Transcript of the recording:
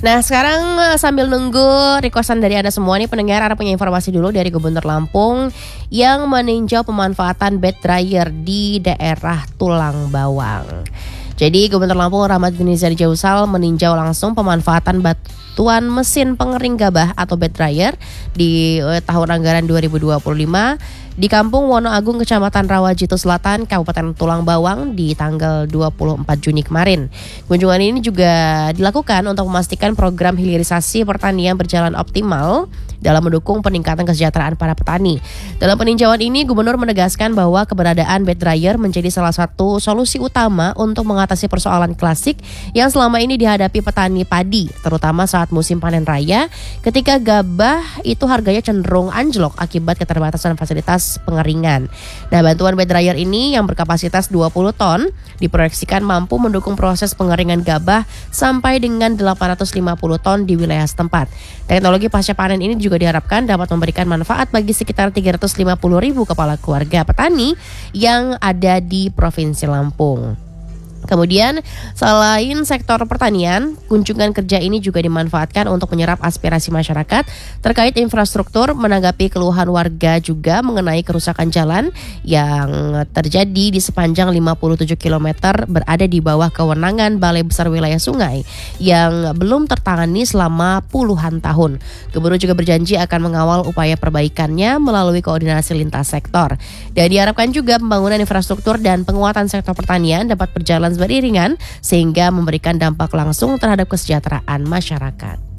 Nah sekarang sambil nunggu requestan dari Anda semua nih pendengar, Anda punya informasi dulu dari Gubernur Lampung yang meninjau pemanfaatan bed dryer di daerah Tulang Bawang. Jadi Gubernur Lampung Rahmat Ghani Jausal meninjau langsung pemanfaatan batuan mesin pengering gabah atau bed dryer di tahun anggaran 2025 di Kampung Wono Agung, Kecamatan Rawajitu Selatan, Kabupaten Tulang Bawang di tanggal 24 Juni kemarin. Kunjungan ini juga dilakukan untuk memastikan program hilirisasi pertanian berjalan optimal dalam mendukung peningkatan kesejahteraan para petani. Dalam peninjauan ini, Gubernur menegaskan bahwa keberadaan bed dryer menjadi salah satu solusi utama untuk mengatasi persoalan klasik yang selama ini dihadapi petani padi, terutama saat musim panen raya, ketika gabah itu harganya cenderung anjlok akibat keterbatasan fasilitas pengeringan. Nah, bantuan bed dryer ini yang berkapasitas 20 ton diproyeksikan mampu mendukung proses pengeringan gabah sampai dengan 850 ton di wilayah setempat. Teknologi pasca panen ini juga diharapkan dapat memberikan manfaat bagi sekitar 350.000 kepala keluarga petani yang ada di Provinsi Lampung. Kemudian selain sektor pertanian, kunjungan kerja ini juga dimanfaatkan untuk menyerap aspirasi masyarakat terkait infrastruktur, menanggapi keluhan warga juga mengenai kerusakan jalan yang terjadi di sepanjang 57 km berada di bawah kewenangan Balai Besar Wilayah Sungai yang belum tertangani selama puluhan tahun. Gubernur juga berjanji akan mengawal upaya perbaikannya melalui koordinasi lintas sektor. Dan diharapkan juga pembangunan infrastruktur dan penguatan sektor pertanian dapat berjalan beriringan sehingga memberikan dampak langsung terhadap kesejahteraan masyarakat.